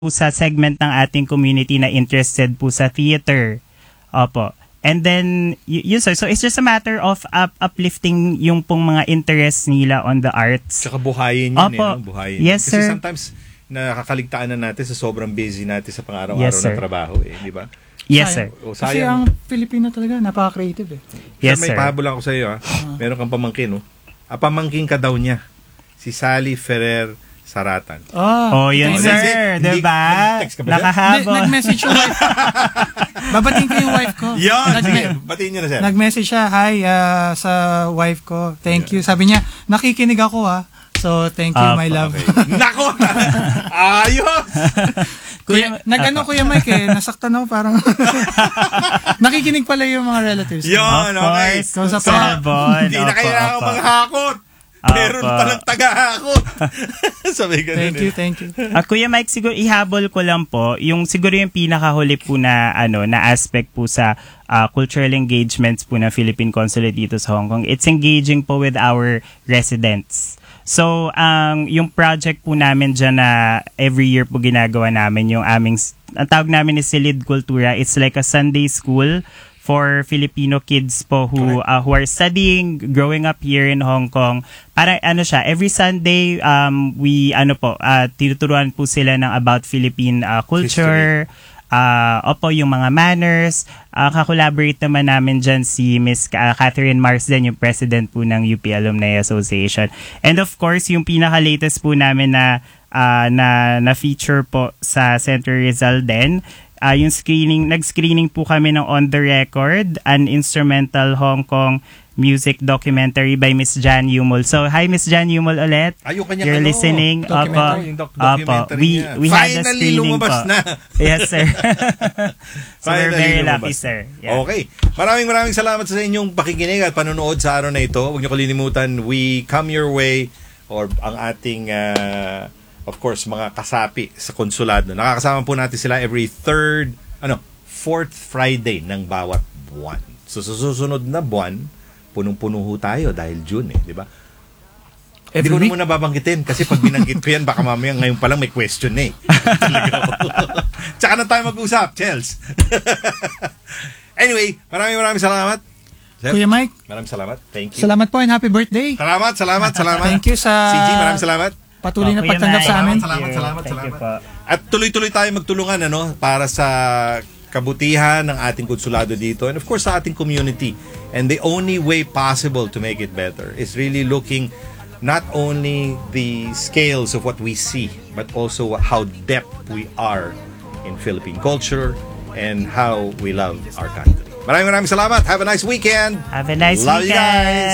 sa segment ng ating community na interested po sa theater. Opo. And then, yun sir. So, it's just a matter of uplifting yung pong mga interests nila on the arts. Tsaka buhayin yun. Opo. Buhayin. Yes, Kasi sir. sometimes, nakakaligtaan na natin sa sobrang busy natin sa pang-araw-araw Yes, sir. na trabaho. Di ba? Yes, sir. O, Kasi ang Filipino talaga, napaka-creative eh. Yes, may sir. pahabol ako sa iyo. Meron kang pamangkin. No? Pamangkin ka daw niya. Si Sally Ferrer Saratan. Oh, yun, Hindi, sir. hindi, Diba? nag-text ka ba dyan? Nakahabol. Nag-message yung wife. Babating ko yung wife ko. Yan! Sige, batiin niyo na, sir. Nag-message siya, hi sa wife ko. Thank you. Sabi niya, nakikinig ako ha. So, thank you, my love. Okay. Nako! Ayos! Nag-ano Kuya Mike eh, nasaktan ako parang nakikinig pala yung mga relatives. Yan, okay. So, Hindi na kailangan manghakot. Meron palang taga-hakot. Sabi ganun. Thank you. Kuya Mike, siguro ihabol ko lang po, siguro yung pinakahuli po na, na aspect po sa cultural engagements po na Philippine Consulate dito sa Hong Kong. It's engaging po with our residents. So, yung project po namin dyan na every year po ginagawa namin, yung ang tawag namin is Silid Kultura. It's like a Sunday school for Filipino kids po who are studying, growing up here in Hong Kong. Para siya, every Sunday, we tinuturuan po sila ng about Philippine culture, yung mga manners. Ka-collaborate naman namin dyan si Miss Catherine Marsden, yung president po ng UP Alumni Association. And of course, yung pinaka-latest po namin na feature po sa Central Rizal din, yung nag-screening po kami ng On The Record, an instrumental Hong Kong music documentary by Miss Jan Yumol. So, hi Miss Jan Yumol ulit. Yung kanyang You're listening. Documentary niya. We had a Finally, screening lumabas po. na. Yes, sir. So, we're very lumabas. lucky, sir. Yeah. Okay. Maraming salamat sa inyong pakikinig at panonood sa araw na ito. Huwag niyo kalilimutan, we come your way or ang ating of course, mga kasapi sa konsulado. Nakakasama po natin sila every fourth Friday ng bawat buwan. So, sa susunod na buwan, punong-puno ho tayo dahil June di ba? Hindi ko na muna babanggitin kasi pag binanggit ko yan, baka mamaya ngayon pa lang may question Tsaka na tayo mag-usap, Chels. Anyway, maraming salamat. Sir, Kuya Mike, maraming salamat. Thank you. salamat po and happy birthday. Salamat. Thank you sa CG, maraming salamat. patuloy na Kuya pagtanggap Mike. sa amin. Salamat. Thank you po. At tuloy-tuloy tayo magtulungan para sa kabutihan ng ating konsulado dito and of course sa ating community. And the only way possible to make it better is really looking not only the scales of what we see but also how depth we are in Philippine culture and how we love our country. Maraming salamat. Have a nice weekend. Have a nice Love you weekend. guys.